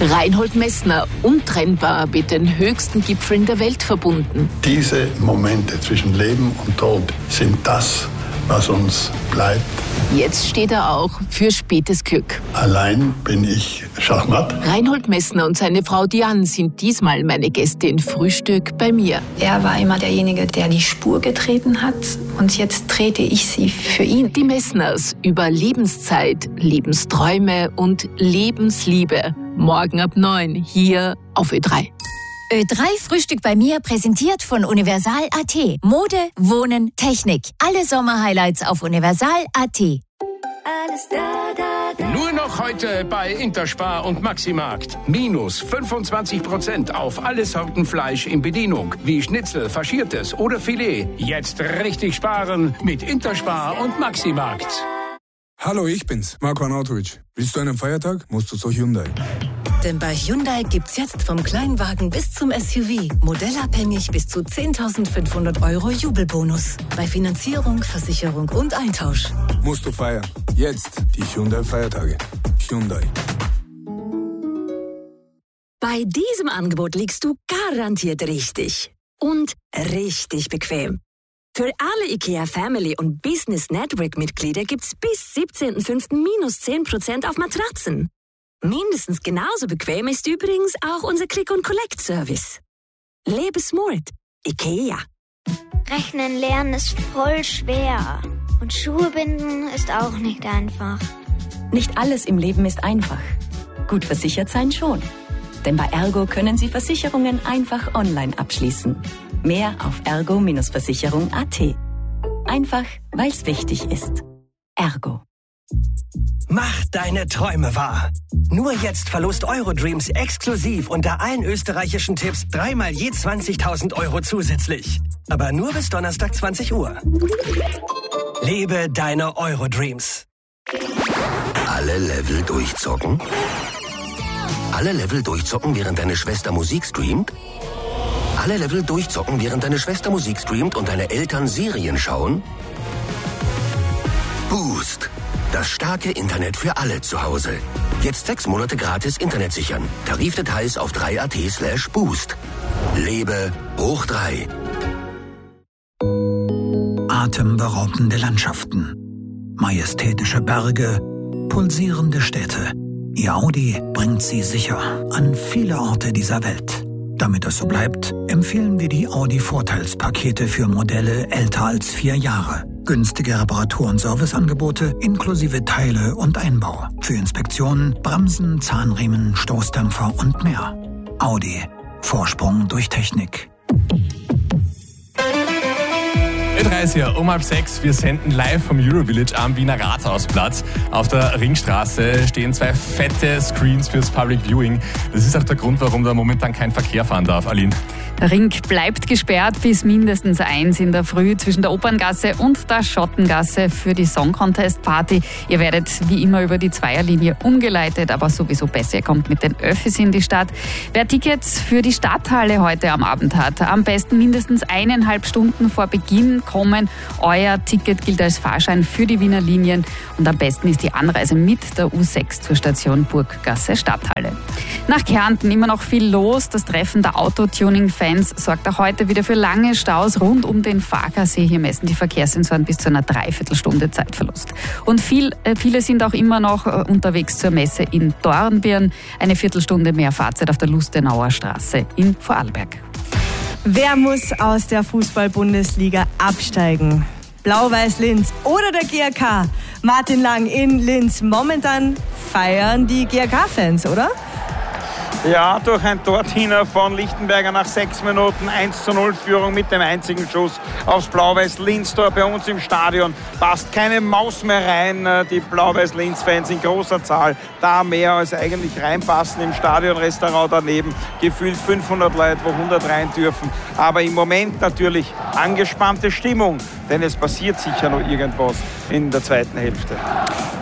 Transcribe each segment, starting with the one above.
Reinhold Messner, untrennbar mit den höchsten Gipfeln der Welt verbunden. Diese Momente zwischen Leben und Tod sind das, was uns bleibt. Jetzt steht er auch für spätes Glück. Allein bin ich Schachmatt. Reinhold Messner und seine Frau Diane sind diesmal meine Gäste in Frühstück bei mir. Er war immer derjenige, der die Spur getreten hat, und jetzt trete ich sie für ihn. Die Messners über Lebenszeit, Lebensträume und Lebensliebe. Morgen ab 9 hier auf Ö3. Ö3 Frühstück bei mir, präsentiert von Universal.at. Mode, Wohnen, Technik. Alle Sommerhighlights auf Universal.at. Nur noch heute bei Interspar und Maximarkt. Minus 25% auf alle Sorten Fleisch in Bedienung. Wie Schnitzel, Faschiertes oder Filet. Jetzt richtig sparen mit Interspar und Maximarkt. Hallo, ich bin's, Marco Arnautovic. Willst du einen Feiertag? Musst du zu Hyundai. Denn bei Hyundai gibt's jetzt vom Kleinwagen bis zum SUV modellabhängig bis zu 10.500 € Jubelbonus. Bei Finanzierung, Versicherung und Eintausch. Musst du feiern. Jetzt die Hyundai-Feiertage. Hyundai. Bei diesem Angebot liegst du garantiert richtig. Und richtig bequem. Für alle IKEA Family und Business Network Mitglieder gibt's bis 17.05. minus 10% auf Matratzen. Mindestens genauso bequem ist übrigens auch unser Click-and-Collect-Service. Lebe smart. IKEA. Rechnen lernen ist voll schwer. Und Schuhe binden ist auch nicht einfach. Nicht alles im Leben ist einfach. Gut versichert sein schon. Denn bei Ergo können Sie Versicherungen einfach online abschließen. Mehr auf ergo-versicherung.at. Einfach, weil es wichtig ist. Ergo. Mach deine Träume wahr. Nur jetzt Verlust Eurodreams exklusiv unter allen österreichischen Tipps 3-mal je 20.000 € zusätzlich. Aber nur bis Donnerstag 20 Uhr. Lebe deine Eurodreams. Alle Level durchzocken? Alle Level durchzocken, während deine Schwester Musik streamt? Alle Level durchzocken, während deine Schwester Musik streamt und deine Eltern Serien schauen? Boost. Das starke Internet für alle zu Hause. Jetzt 6 Monate gratis Internet sichern. Tarifdetails auf 3at/boost. Lebe hoch 3. Atemberaubende Landschaften. Majestätische Berge. Pulsierende Städte. Ihr Audi bringt sie sicher an viele Orte dieser Welt. Damit es so bleibt, empfehlen wir die Audi-Vorteilspakete für Modelle älter als 4 Jahre. Günstige Reparatur- und Serviceangebote inklusive Teile und Einbau. Für Inspektionen, Bremsen, Zahnriemen, Stoßdämpfer und mehr. Audi. Vorsprung durch Technik. Ö3 ist hier um 5:30. Wir senden live vom Eurovillage am Wiener Rathausplatz. Auf der Ringstraße stehen 2 fette Screens fürs Public Viewing. Das ist auch der Grund, warum da momentan kein Verkehr fahren darf. Aline. Der Ring bleibt gesperrt bis mindestens 1 in der Früh zwischen der Operngasse und der Schottengasse für die Song Contest Party. Ihr werdet wie immer über die Zweierlinie umgeleitet, aber sowieso besser, ihr kommt mit den Öffis in die Stadt. Wer Tickets für die Stadthalle heute am Abend hat, am besten mindestens 1,5 Stunden vor Beginn kommen. Euer Ticket gilt als Fahrschein für die Wiener Linien und am besten ist die Anreise mit der U6 zur Station Burggasse Stadthalle. Nach Kärnten immer noch viel los. Das Treffen der Autotuning-Fans sorgt auch heute wieder für lange Staus rund um den Fagersee. Hier messen die Verkehrssensoren bis zu einer Dreiviertelstunde Zeitverlust. Und viele sind auch immer noch unterwegs zur Messe in Dornbirn. Eine Viertelstunde mehr Fahrzeit auf der Lustenauer Straße in Vorarlberg. Wer muss aus der Fußball-Bundesliga absteigen? Blau-Weiß Linz oder der GRK? Martin Lang in Linz. Momentan feiern die GRK-Fans, oder? Ja, durch ein Torhüter von Lichtenberger nach 6 Minuten 1:0 Führung mit dem einzigen Schuss aufs Blau-Weiß-Linz-Tor bei uns im Stadion. Passt keine Maus mehr rein. Die Blau-Weiß-Linz-Fans in großer Zahl. Da mehr als eigentlich reinpassen im Stadionrestaurant daneben. Gefühlt 500 Leute, wo 100 rein dürfen. Aber im Moment natürlich angespannte Stimmung, denn es passiert sicher noch irgendwas in der zweiten Hälfte.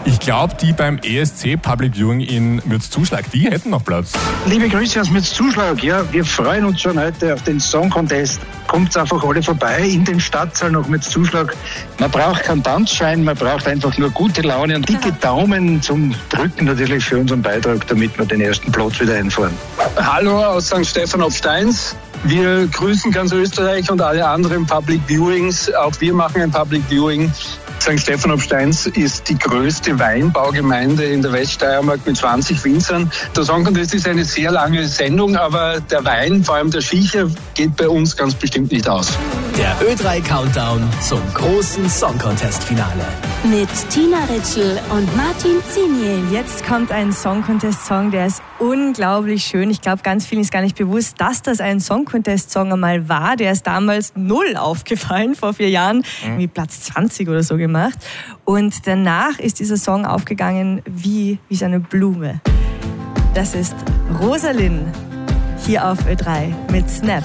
Ich glaube, die beim ESC Public Viewing in Mürzzuschlag, die hätten noch Platz. Liebe Grüße aus Mürzzuschlag. Ja, wir freuen uns schon heute auf den Song Contest. Kommt einfach alle vorbei in den Stadtsaal nach Mürzzuschlag. Man braucht keinen Tanzschein, man braucht einfach nur gute Laune und dicke Daumen zum Drücken natürlich für unseren Beitrag, damit wir den ersten Platz wieder einfahren. Hallo aus St. Stephan ob Steins. Wir grüßen ganz Österreich und alle anderen Public Viewings. Auch wir machen ein Public Viewing. St. Stephan ob Steins ist die größte Weinbaugemeinde in der Weststeiermark mit 20 Winzern. Der Song Contest ist eine sehr lange Sendung, aber der Wein, vor allem der Schiecher, geht bei uns ganz bestimmt nicht aus. Der Ö3 Countdown zum großen Song Contest Finale. Mit Tina Ritschl und Martin Ziniel. Jetzt kommt ein Song Contest Song, der ist unglaublich schön. Ich glaube, ganz vielen ist gar nicht bewusst, dass das ein Song Contest Song einmal war. Der ist damals 0 aufgefallen, vor 4 Jahren, irgendwie Platz 20 oder so gemacht. Und danach ist dieser Song aufgegangen wie so eine Blume. Das ist Rosalind hier auf Ö3 mit Snap.